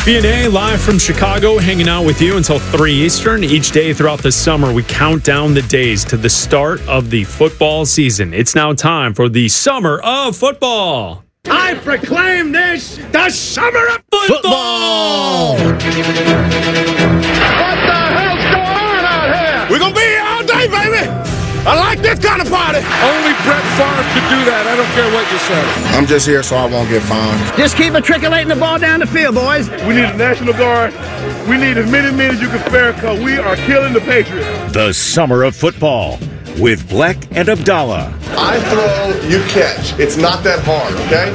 B&A live from Chicago, hanging out with you until 3 Eastern. Each day throughout the summer, we count down the days to the start of the football season. It's now time for the Summer of Football. I proclaim this the Summer of Football! What the hell's going on out here? We're going to be here all day, baby! I like this kind of party! Only Brett Favre could do that. I don't care what you say. I'm just here so I won't get fined. Just keep matriculating the ball down the field, boys. We need a National Guard. We need as many men as you can spare because we are killing the Patriots. The Summer of Football with Bleck and Abdallah. I throw, you catch. It's not that hard, okay?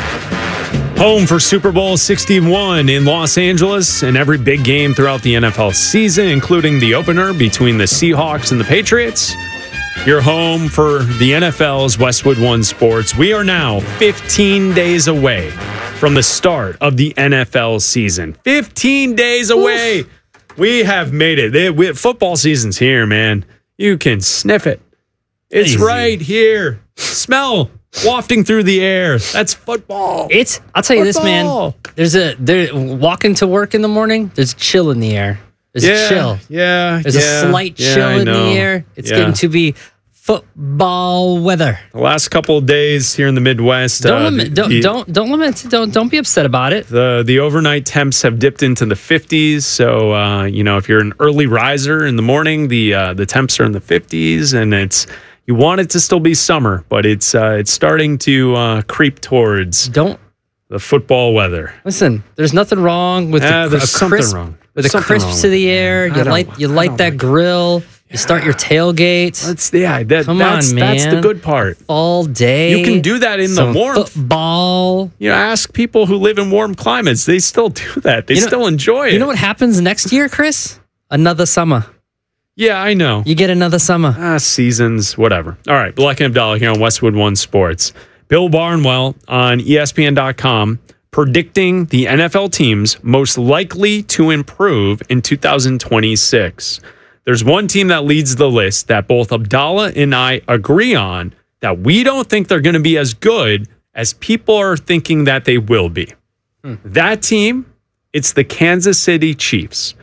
Home for Super Bowl 61 in Los Angeles and every big game throughout the NFL season, including the opener between the Seahawks and the Patriots. You're home for the NFL's Westwood One Sports. We are now 15 days away from the start of the NFL season. 15 days away. Oof. We have made it. Football season's here, man. You can sniff it. It's easy. Right here. Smell wafting through the air. That's football. I'll tell you this, man. There's walking to work in the morning, there's a chill in the air. There's a chill. There's a slight chill in the air. It's getting to be football weather. The last couple of days here in the Midwest. Don't be upset about it. The overnight temps have dipped into the 50s. So if you're an early riser in the morning, the temps are in the 50s, and you want it to still be summer, but it's starting to creep towards the football weather. Listen, there's nothing wrong with there's something wrong. With the crisp to the air. You light that grill. You start your tailgate. That's the good part. All day. You can do that in the warmth. Football. Ask people who live in warm climates. They still do that. They still enjoy it. You know what happens next year, Chris? Another summer. Yeah, I know. You get another summer. Seasons, whatever. All right, Bleck and Abdallah here on Westwood One Sports. Bill Barnwell on ESPN.com predicting the NFL teams most likely to improve in 2026. There's one team that leads the list that both Abdallah and I agree on that we don't think they're going to be as good as people are thinking that they will be. That team, it's the Kansas City Chiefs.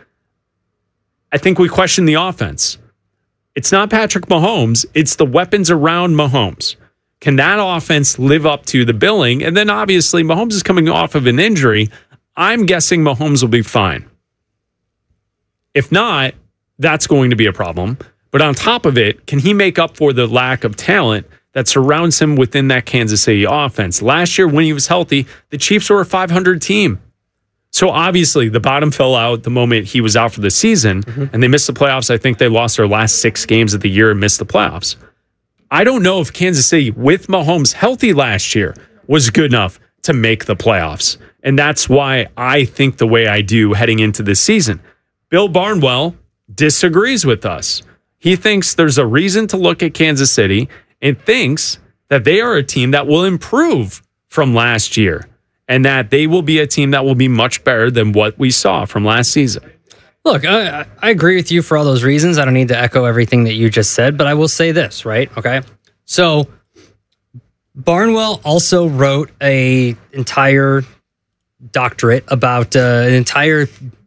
I think we question the offense. It's not Patrick Mahomes. It's the weapons around Mahomes. Can that offense live up to the billing? And then obviously Mahomes is coming off of an injury. I'm guessing Mahomes will be fine. If not, that's going to be a problem. But on top of it, can he make up for the lack of talent that surrounds him within that Kansas City offense? Last year, when he was healthy, the Chiefs were a 500 team. So obviously, the bottom fell out the moment he was out for the season, and they missed the playoffs. I think they lost their last 6 games of the year and missed the playoffs. I don't know if Kansas City, with Mahomes healthy last year, was good enough to make the playoffs. And that's why I think the way I do heading into this season. Bill Barnwell disagrees with us. He thinks there's a reason to look at Kansas City and thinks that they are a team that will improve from last year and that they will be a team that will be much better than what we saw from last season. Look, I agree with you for all those reasons. I don't need to echo everything that you just said, but I will say this, right? Okay. So Barnwell also wrote an entire doctorate about an entire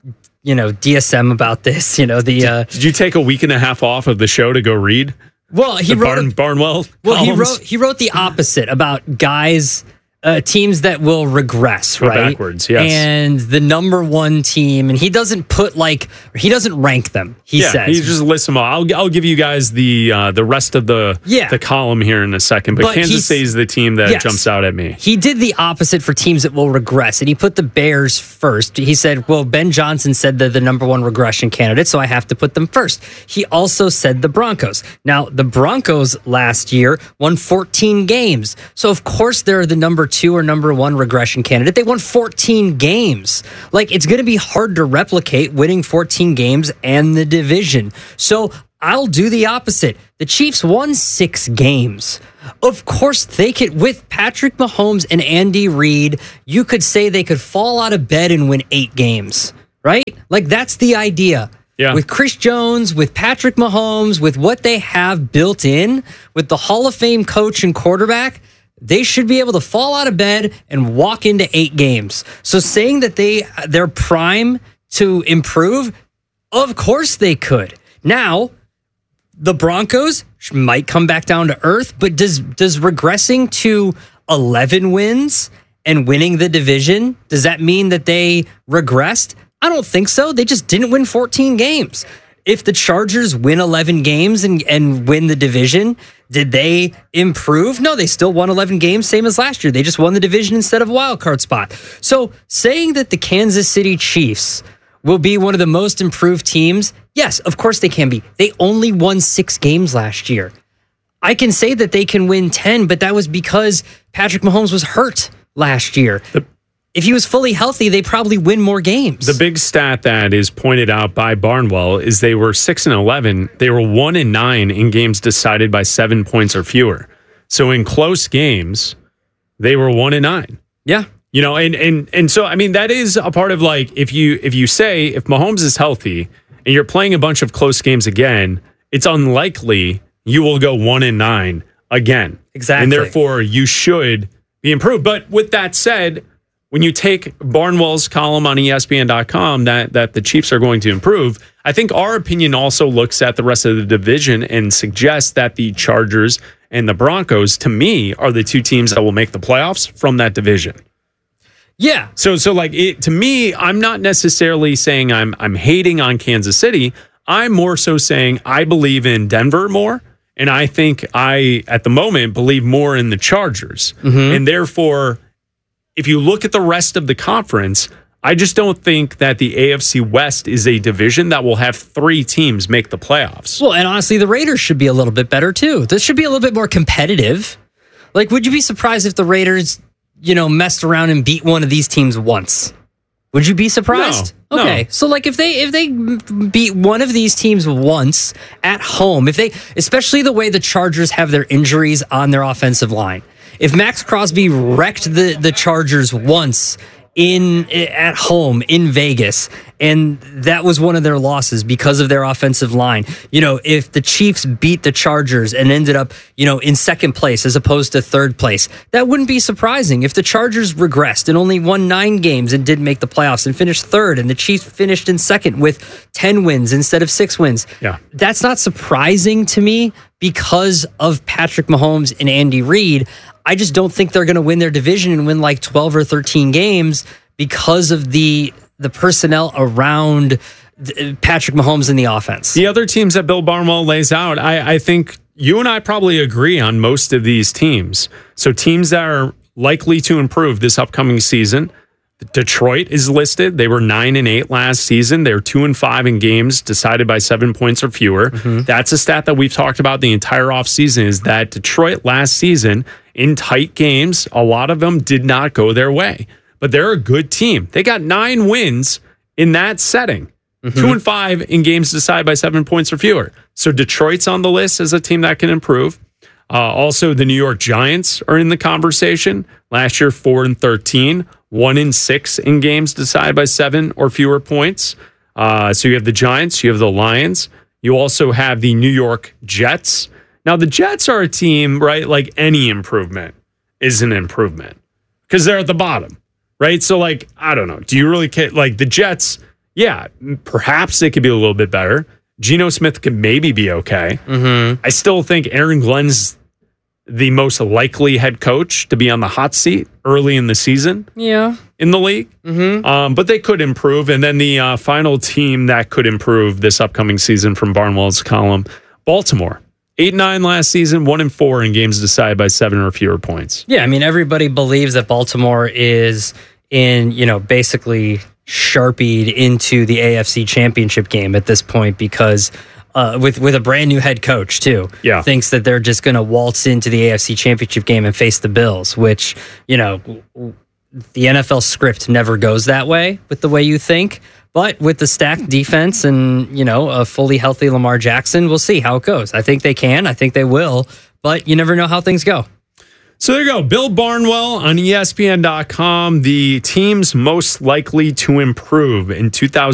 DSM about this, Did you take a week and a half off of the show to go read? Well, Barnwell. Well, he wrote the opposite about guys, teams that will regress, right? Backwards, yes. And the number one team, and he doesn't rank them. He says he just lists them all. I'll give you guys the rest of the column here in a second. But Kansas City is the team that jumps out at me. He did the opposite for teams that will regress, and he put the Bears first. He said, well, Ben Johnson said they're the number one regression candidate, so I have to put them first. He also said the Broncos. Now, the Broncos last year won 14 games, so of course they're the number 2 or number 1 regression candidate. They won 14 games. It's going to be hard to replicate winning 14 games and the division. So I'll do the opposite. The Chiefs won 6 games. Of course, they could, with Patrick Mahomes and Andy Reid, you could say they could fall out of bed and win 8 games, right? That's the idea. Yeah. With Chris Jones, with Patrick Mahomes, with what they have built in, with the Hall of Fame coach and quarterback, they should be able to fall out of bed and walk into 8 games. So saying that they're prime to improve, of course they could. Now, the Broncos might come back down to earth, but does regressing to 11 wins and winning the division, does that mean that they regressed? I don't think so. They just didn't win 14 games. If the Chargers win 11 games and win the division, did they improve? No, they still won 11 games, same as last year. They just won the division instead of a wild card spot. So saying that the Kansas City Chiefs will be one of the most improved teams, yes, of course they can be. They only won 6 games last year. I can say that they can win 10, but that was because Patrick Mahomes was hurt last year. If he was fully healthy, they probably win more games. The big stat that is pointed out by Barnwell is they were 6-11. They were 1-9 in games decided by 7 points or fewer. So in close games, they were 1-9. Yeah. You know, and so I mean that is a part of like if you say if Mahomes is healthy and you're playing a bunch of close games again, it's unlikely you will go 1-9 again. Exactly. And therefore you should be improved. But with that said, when you take Barnwell's column on ESPN.com that the Chiefs are going to improve, I think our opinion also looks at the rest of the division and suggests that the Chargers and the Broncos, to me, are the 2 teams that will make the playoffs from that division. Yeah. So like to me, I'm not necessarily saying I'm hating on Kansas City. I'm more so saying I believe in Denver more, and I think I at the moment believe more in the Chargers, and therefore, if you look at the rest of the conference, I just don't think that the AFC West is a division that will have 3 teams make the playoffs. Well, and honestly, the Raiders should be a little bit better too. This should be a little bit more competitive. Like, would you be surprised if the Raiders, messed around and beat one of these teams once? Would you be surprised? No, okay. No. So like if they beat one of these teams once at home, especially the way the Chargers have their injuries on their offensive line. If Max Crosby wrecked the Chargers once at home in Vegas, and that was one of their losses because of their offensive line. If the Chiefs beat the Chargers and ended up, in second place as opposed to third place, that wouldn't be surprising. If the Chargers regressed and only won 9 games and didn't make the playoffs and finished third, and the Chiefs finished in second with 10 wins instead of 6 wins, that's not surprising to me because of Patrick Mahomes and Andy Reid. I just don't think they're going to win their division and win like 12 or 13 games because of the personnel around Patrick Mahomes in the offense. The other teams that Bill Barnwell lays out, I think you and I probably agree on most of these teams. So teams that are likely to improve this upcoming season, Detroit is listed. They were 9-8 last season. They're 2-5 in games decided by 7 points or fewer. That's a stat that we've talked about the entire offseason, is that Detroit last season in tight games, a lot of them did not go their way. But they're a good team. They got 9 wins in that setting. 2-5 in games decided by 7 points or fewer. So Detroit's on the list as a team that can improve. Also, the New York Giants are in the conversation. Last year, 4-13, 1-6 in games decided by 7 or fewer points. So you have the Giants, you have the Lions. You also have the New York Jets. Now, the Jets are a team, right? Like any improvement is an improvement because they're at the bottom, right? So, like, I don't know. Do you really care? Like the Jets, yeah, perhaps they could be a little bit better. Geno Smith could maybe be okay. I still think Aaron Glenn's the most likely head coach to be on the hot seat early in the season. Yeah. In the league. But they could improve. And then the final team that could improve this upcoming season from Barnwell's column, Baltimore. 8-9 last season, 1-4 in games decided by 7 or fewer points. Yeah, I mean, everybody believes that Baltimore is basically sharpied into the AFC Championship game at this point because with a brand new head coach too, thinks that they're just going to waltz into the AFC Championship game and face the Bills, which, the NFL script never goes that way with the way you think. But with the stacked defense and, a fully healthy Lamar Jackson, we'll see how it goes. I think they can. I think they will. But you never know how things go. So there you go. Bill Barnwell on ESPN.com. The teams most likely to improve in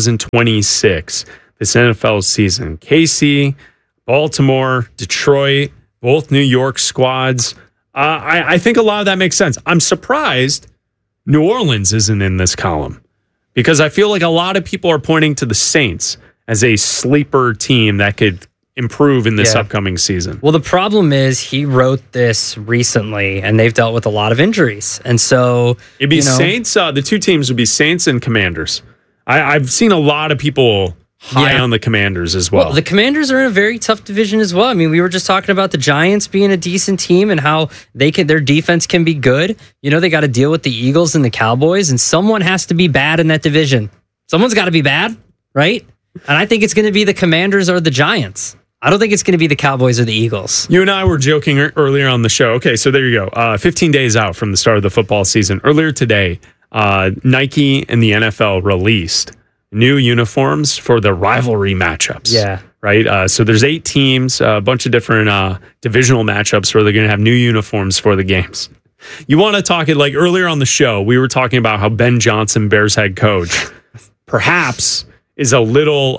2026, this NFL season. KC, Baltimore, Detroit, both New York squads. I think a lot of that makes sense. I'm surprised New Orleans isn't in this column because I feel like a lot of people are pointing to the Saints as a sleeper team that could improve in this upcoming season. Well, the problem is he wrote this recently, and they've dealt with a lot of injuries. And so it'd be Saints. The two teams would be Saints and Commanders. I've seen a lot of people high on the Commanders as well. Well, the Commanders are in a very tough division as well. I mean, we were just talking about the Giants being a decent team and how their defense can be good. They got to deal with the Eagles and the Cowboys, and someone has to be bad in that division. Someone's got to be bad, right? And I think it's going to be the Commanders or the Giants. I don't think it's going to be the Cowboys or the Eagles. You and I were joking earlier on the show. Okay, so there you go. 15 days out from the start of the football season. Earlier today, Nike and the NFL released new uniforms for the rivalry matchups. Yeah. Right? So there's 8 teams, a bunch of different divisional matchups where they're going to have new uniforms for the games. You want to talk it like earlier on the show, we were talking about how Ben Johnson, Bears head coach, perhaps is a little...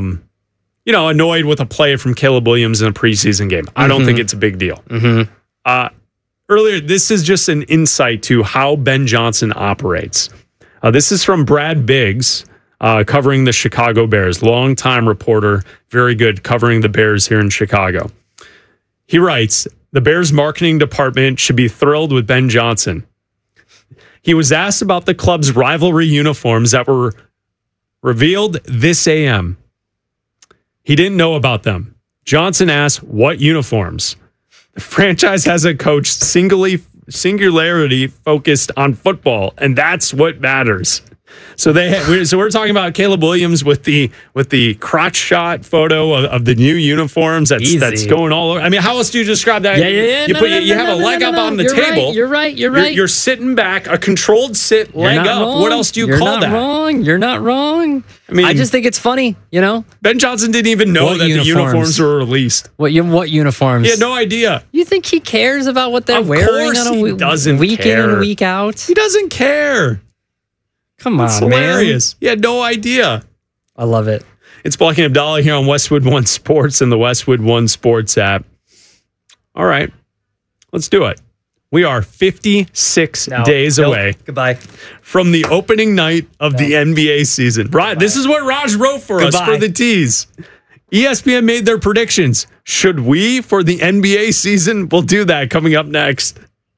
annoyed with a play from Caleb Williams in a preseason game. I don't think it's a big deal. Earlier, this is just an insight to how Ben Johnson operates. This is from Brad Biggs, covering the Chicago Bears, longtime reporter, very good covering the Bears here in Chicago. He writes, the Bears marketing department should be thrilled with Ben Johnson. He was asked about the club's rivalry uniforms that were revealed this AM. He didn't know about them. Johnson asked, what uniforms? The franchise has a coach singularity focused on football, and that's what matters. So we're talking about Caleb Williams with the crotch shot photo of the new uniforms that's going all over. I mean, how else do you describe that? You have a leg up on the table. You're right. You're sitting back, a controlled sit, leg up. Wrong. What else do you call that? You're not wrong. I mean, I just think it's funny, Ben Johnson didn't even know that the uniforms were released. What uniforms? He had no idea. You think he cares about what they're wearing on a week in and week out? He doesn't care. Come on, it's hilarious. Man. He had no idea. I love it. It's Black and Abdallah here on Westwood One Sports and the Westwood One Sports app. All right, let's do it. We are 56 days away. Goodbye. From the opening night of the NBA season. Right, this is what Raj wrote for us for the tease. ESPN made their predictions. Should we for the NBA season? We'll do that coming up next.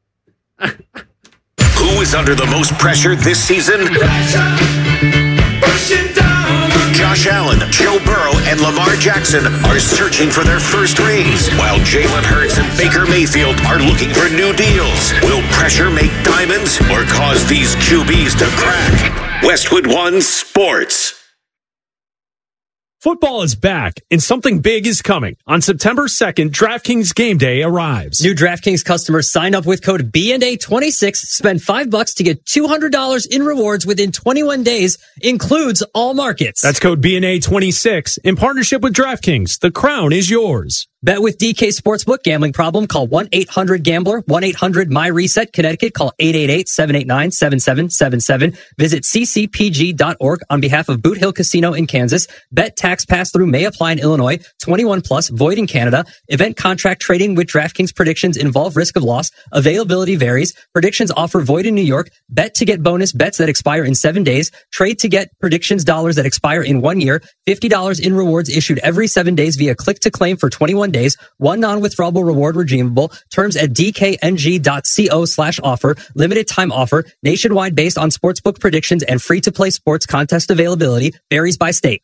Who is under the most pressure this season? Josh Allen, Joe Burrow, and Lamar Jackson are searching for their first rings, while Jalen Hurts and Baker Mayfield are looking for new deals. Will pressure make diamonds or cause these QBs to crack? Westwood One Sports. Football is back, and something big is coming. On September 2nd, DraftKings Game Day arrives. New DraftKings customers sign up with code BNA26, spend $5 to get $200 in rewards within 21 days, includes all markets. That's code BNA26 in partnership with DraftKings. The crown is yours. Bet with DK Sportsbook. Gambling problem? Call 1-800-GAMBLER. 1-800-MyReset. Connecticut. Call 888-789-7777. Visit ccpg.org on behalf of Boot Hill Casino in Kansas. Bet tax pass-through may apply in Illinois. 21 plus. Void in Canada. Event contract trading with DraftKings predictions involve risk of loss. Availability varies. Predictions offer void in New York. Bet to get bonus bets that expire in 7 days. Trade to get predictions dollars that expire in 1 year. $50 in rewards issued every 7 days via click to claim for 21 days. One non-withdrawable reward redeemable. Terms at dkng.co/offer. Limited time offer. Nationwide based on sportsbook predictions and free-to-play sports contest availability. Varies by state.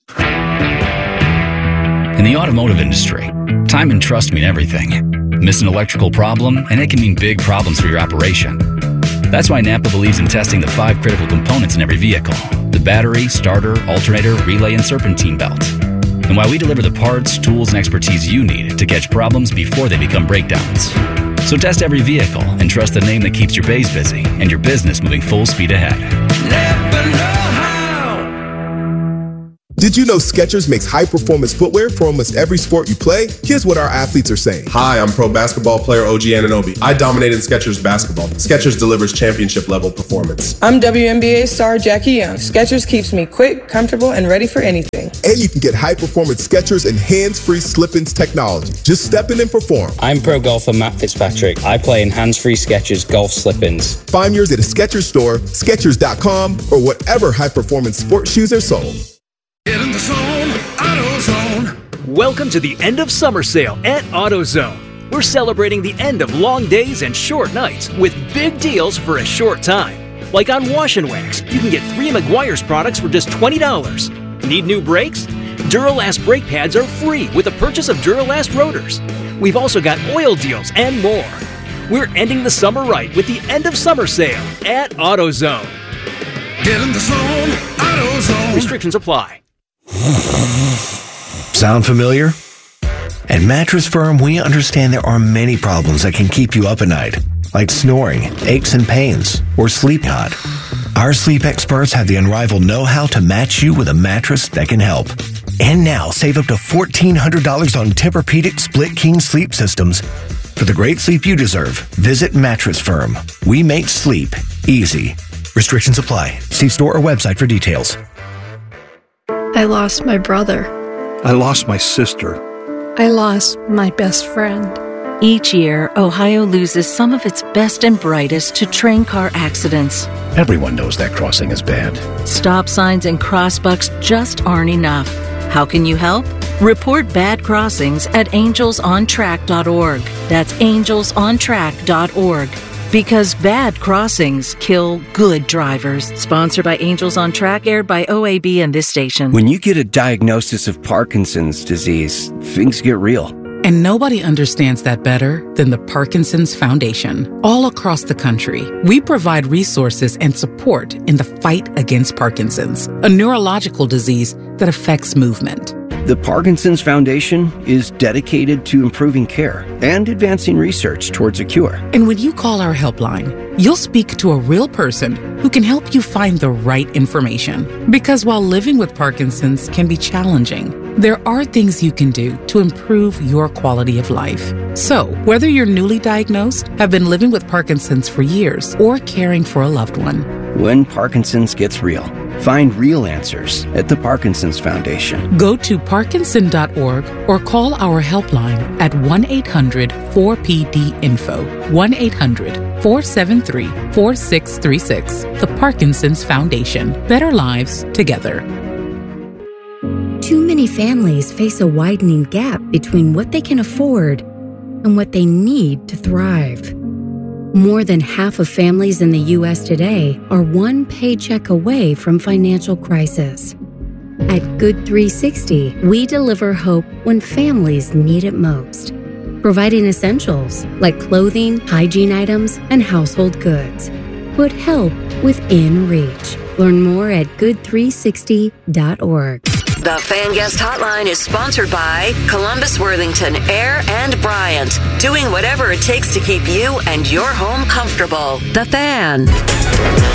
In the automotive industry, time and trust mean everything. Miss an electrical problem, and it can mean big problems for your operation. That's why Napa believes in testing the 5 critical components in every vehicle: the battery, starter, alternator, relay, and serpentine belt. And why we deliver the parts, tools, and expertise you need to catch problems before they become breakdowns. So test every vehicle and trust the name that keeps your bays busy and your business moving full speed ahead. Did you know Skechers makes high-performance footwear for almost every sport you play? Here's what our athletes are saying. Hi, I'm pro basketball player OG Anunoby. I dominate in Skechers basketball. Skechers delivers championship-level performance. I'm WNBA star Jackie Young. Skechers keeps me quick, comfortable, and ready for anything. And you can get high-performance Skechers and hands-free slip-ins technology. Just step in and perform. I'm pro golfer Matt Fitzpatrick. I play in hands-free Skechers golf slip-ins. Find yours at a Skechers store, Skechers.com, or whatever high-performance sports shoes are sold. Get in the zone, AutoZone. Welcome to the end of summer sale at AutoZone. We're celebrating the end of long days and short nights with big deals for a short time. Like on Wash and Wax, you can get 3 Meguiar's products for just $20. Need new brakes? Duralast brake pads are free with the purchase of Duralast rotors. We've also got oil deals and more. We're ending the summer right with the end of summer sale at AutoZone. Get in the zone, AutoZone. Restrictions apply. Sound familiar? At Mattress Firm, we understand there are many problems that can keep you up at night, like snoring, aches and pains, or sleep knot. Our sleep experts have the unrivaled know-how to match you with a mattress that can help. And now, save up to $1,400 on Tempur-Pedic Split King sleep systems. For the great sleep you deserve, visit Mattress Firm. We make sleep easy. Restrictions apply. See store or website for details. I lost my brother. I lost my sister. I lost my best friend. Each year, Ohio loses some of its best and brightest to train car accidents. Everyone knows that crossing is bad. Stop signs and crossbucks just aren't enough. How can you help? Report bad crossings at angelsontrack.org. That's angelsontrack.org. Because bad crossings kill good drivers. Sponsored by Angels on Track, aired by OAB and this station. When you get a diagnosis of Parkinson's disease, things get real. And nobody understands that better than the Parkinson's Foundation. All across the country, we provide resources and support in the fight against Parkinson's, a neurological disease that affects movement. The Parkinson's Foundation is dedicated to improving care and advancing research towards a cure. And when you call our helpline, you'll speak to a real person who can help you find the right information. Because while living with Parkinson's can be challenging, there are things you can do to improve your quality of life. So, whether you're newly diagnosed, have been living with Parkinson's for years, or caring for a loved one, when Parkinson's gets real, find real answers at the Parkinson's Foundation. Go to parkinson.org or call our helpline at 1-800-4PD-INFO, 1-800-473-4636. The Parkinson's Foundation. Better lives together. Too many families face a widening gap between what they can afford and what they need to thrive. More than half of families in the U.S. today are one paycheck away from financial crisis. At Good 360, we deliver hope when families need it most, providing essentials like clothing, hygiene items, and household goods. Put help within reach. Learn more at good360.org. The Fan Guest Hotline is sponsored by Columbus, Worthington, Air, and Bryant. Doing whatever it takes to keep you and your home comfortable. The Fan.